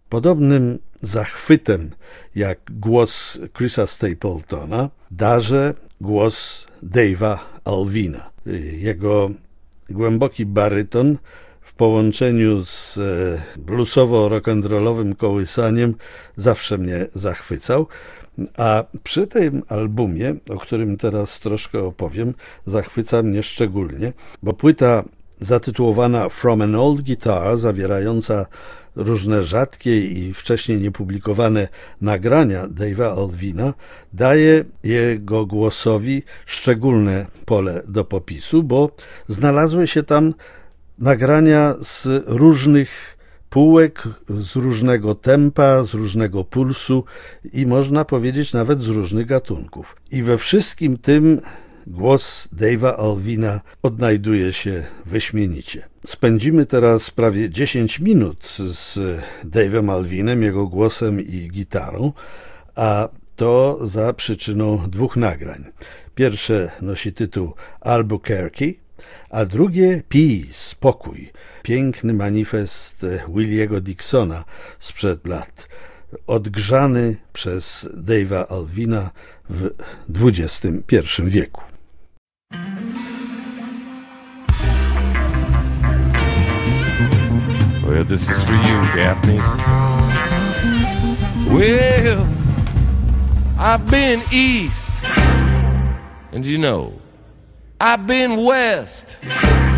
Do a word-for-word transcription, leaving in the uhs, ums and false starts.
Podobnym zachwytem jak głos Chrisa Stapletona darzę głos Dave'a Alvina. Jego głęboki baryton w połączeniu z bluesowo-rock'n'rollowym kołysaniem zawsze mnie zachwycał, a przy tym albumie, o którym teraz troszkę opowiem, zachwyca mnie szczególnie, bo płyta zatytułowana From an Old Guitar, zawierająca różne rzadkie i wcześniej niepublikowane nagrania Dave'a Alvina, daje jego głosowi szczególne pole do popisu, bo znalazły się tam nagrania z różnych półek, z różnego tempa, z różnego pulsu i można powiedzieć nawet z różnych gatunków. I we wszystkim tym głos Dave'a Alvina odnajduje się wyśmienicie. Spędzimy teraz prawie dziesięć minut z Dave'em Alvinem, jego głosem i gitarą, a to za przyczyną dwóch nagrań. Pierwsze nosi tytuł Albuquerque, a drugie Peace, spokój. Piękny manifest Williego Dixona sprzed lat, odgrzany przez Dave'a Alvina w dwudziestym pierwszym wieku. Well, this is for you, Daphne. Well, I've been east, and you know, I've been west.